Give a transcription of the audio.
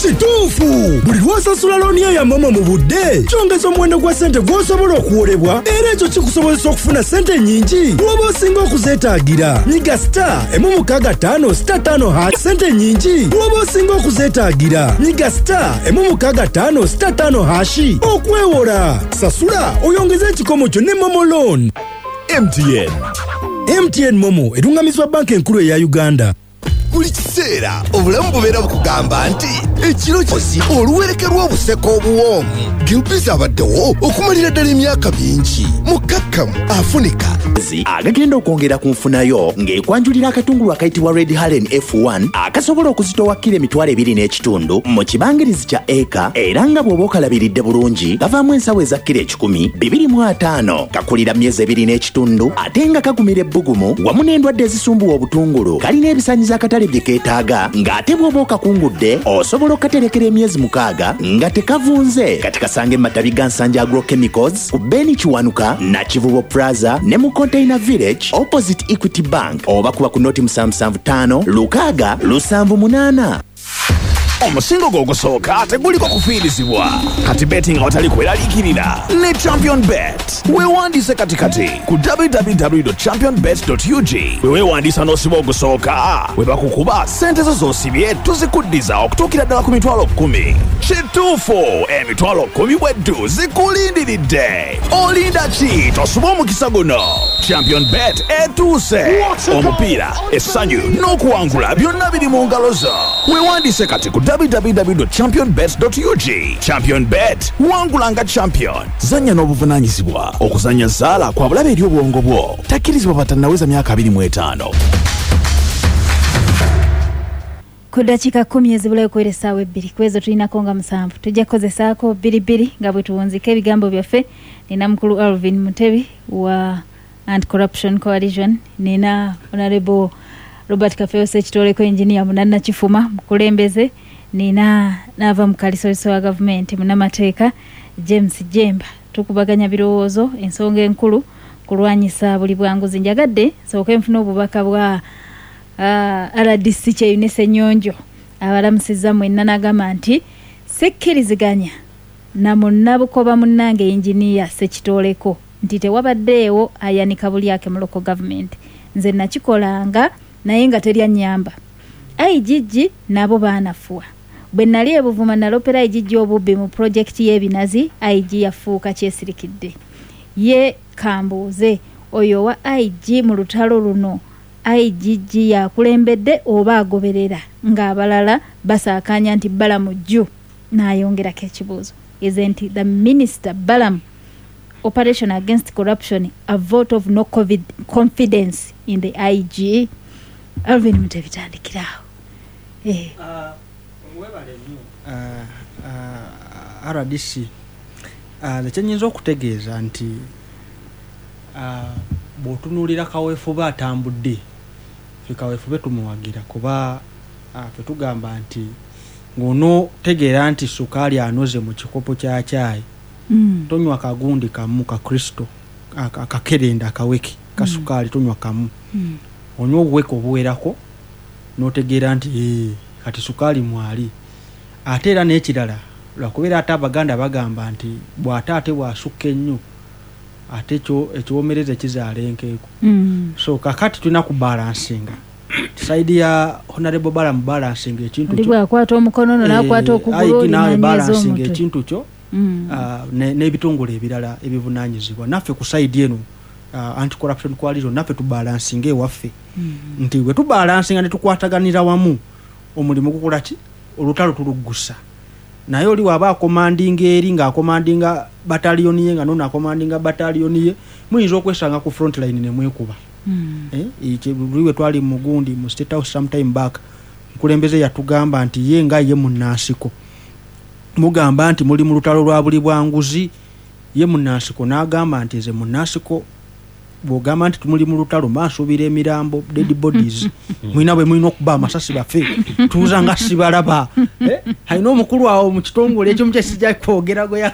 Kituufu! Buli lw'osasula looni ya Momo mu budde kyongeza omuwendo gwa ssente gw'osobola okuwolebwa era ekyo kikusobozesa okufuna ssente nnyingi bw'oba osinga okuzeetaagira. Nyiga *165*5 ssente nnyingi bw'oba osinga okuzeetaagira. Nyiga *165*5 okwewola. Sasula oyongeze ekikomo kyo ne Momo Loan. MTN Momo erungamizibwa banka enkulu eya Uganda. Buli kiseera obulamu bubeera bukugamba nti ekiro kyosi oluwereke lw'obuseko obuwoomu Gilbis abaddewo okumalira ddala emyaka mingi mukakkamu afunika agagenda okwongera ku nfunayo ng'ekwanjulira akatungulu akayitibwa Red Haren F1 akasobola okuzitowa kilo 2.5 mu kibangirizi kya eka era nga bw'oba okalabiridde bulungi gavaamu ensawo eza kilo 10 2.5 kakulira myezi 2.5 ate nga kagumira ebbugumu wamu n'endwadde ezisumbuwa obutungulu kalina ebisaanyizo akatale bye keetaaga ng'ate bw'oba okakungudde osobola okukaterekera emyezi 6 nga tekavunze kati kasange matabi ga Nsanja Agrochemicals ku Beni Kiwanuka na Kivubo Plaza ne mu Container Village opposite Equity Bank oba kuba ku noti 775 Lukaga 778. Omusingo gw'ogusooka teguliko kufiirizibwa kati betting awatali kweraliikirira ne Champion Bet. Weewandiise katikati ku www.championbet.ug we weewandiisa n'osiba ogusooka we bakukuba ssente zo z'osibye tuzikuddiza okutuukira ddala ku $10,000. Kituufu emitwalo 10 bweddu zikulindiridde. Olinda ki tosuba omukisa guno? Champion Bet etuuse. Omupiira, essanyu n'okuwangula byonna biri mu ngalo zo. Weewandiise kati ku www.championbet.ug. Champion Bet, wangulanga champion. Zanya n'obuvunaanyizibwa. Okuzanya zaala kwa bulabe eri obwongo bwo. Takkirizibwa batannaweza myaka 25. Ku dakiika 10 ezibulayo kuwera essaawa 2 kwezo tulinako nga 7 tujja kukozesaako 2 nga bwe tuwunzika ebigambo byaffe. Nina mukulu Alvin Mutebi wa Anti-Corruption Coalition, nina Honorable Robert Kafeyo Sekitoleko engineer Munana Kifuma mukulembeze, nina nava mukalisoso wa government munamateeka James Jemba. Tukubaganya birowoozo ensonga enkulu kulwanyisa buli bwanguzi. Njagadde sooke nfuna obubaka bwa RDC Kyeyunise Nnyonjo abalamusiza mwenna n'agamba nti sikkiriziganya na munnabukoba munnange engineer Sekitoleko nti tewabaddeewo ayanika buli ake mu local government. Nze nakikolanga naye nga terya nnyamba. IGG nabo baanafuwa. Bwe nali ebuvuma nalopera IGG obubbi mu projekiti y'ebinazi, IG yafuuka kyesirikidde. Ye kambuuze oyo wa IG mu lutalo luno IGG yakulembedde oba agoberera ng'abalala basaakanya nti Balamu jju. N'ayongerako ekibuuzo. Isn't the Minister Balamu Operation Against Corruption a vote of no confidence in the IG? Alvin Mutebi tandikirawo. RDC nekyenyinza okutegeeza nti bw'otunuulira kaweefube atambudde fe kaweefube tumuwagira kuba fe tugamba nti ng'ono tegeera nti sukaali anoze mu kikopo kya caayi tonywa kagundi kamu ka Kristo akakerenda akaweki kasukaali tonywa kamu onywa obuweka obuwerako n'otegeera nti kati sukaali mwali. Ate era n'ekirala lwakubeera ate Abaganda bagamba nti bw'ate bw'asukka ennyo ate ekiwomereza ekizaala enkeeko. So kakati tulina kubalansinga saidi ya Honorable Balamu balansinga ekintu kyo bwakwata omukono n'akwata okugulu balansinga ekintu kyo n'ebitongole ebirala ebivunaanyizibwa. Naffe ku saidi eno Anti-Corruption Coalition naffe tubalansinga ewaffe nti bwe tubalansinga ne tukwataganira wamu omulimu gukola ki olutalo tuluggusa. Naye oli waba akomandinga eri ng'akomandinga bataliyoni ye nga nono akomandinga bataliyoni ye muyinza okwesanga ku front line ne mwekuba. Bwe twali mu gundi mu State House sometime back mukulembeze yatugamba nti ye nga ye munnansiko mugamba nti muli mu lutalo lwa buli bwanguzi. Ye munnansiko n'agamba nti nze munnansiko bw'ogamba nti tumuli mu lutalo maasuubira emirambo dead bodies mwina bwe mulina okuba amasasi baffe tuuza nga sibalaba. Alina omukulu awo mu kitongole ekyo mukyesijja kwogera gwe